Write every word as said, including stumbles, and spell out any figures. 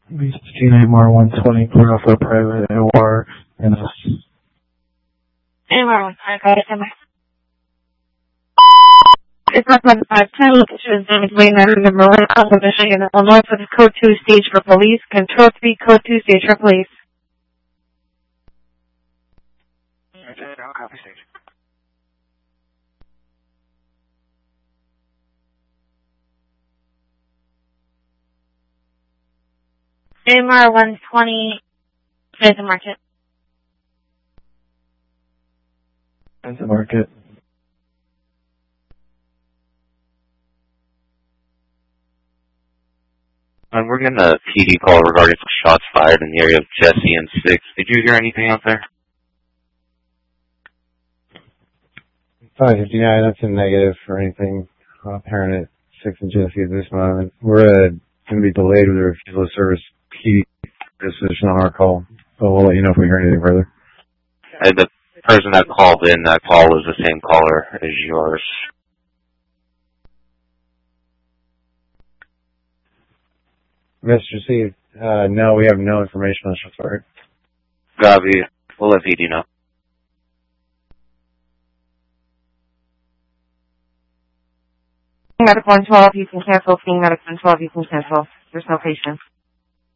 B sixteen-eight M R one twenty, clear off a private A O R and us. M R one twenty, got it, M R. It's not one five ten, location is damage lane nine, number one, Alpha, Michigan, Illinois, for the code two stage for police, control three, code two stage for police. I'll copy stage. M R one twenty, Santa Market. Santa Market. Um, we're getting a P D call regarding some shots fired in the area of Jesse and six. Did you hear anything out there? five fifty-nine, that's a negative for anything apparent at six and Jesse at this moment. We're uh, going to be delayed with the refusal of service P D decision on our call, so we'll let you know if we hear anything further. And the person that called in, that call was the same caller as yours. Mister C, uh, no, we have no information on shots fired. Gavi, we'll let P D know. Medical one twelve, you can cancel. King Medical one twelve, you can cancel. There's no patient.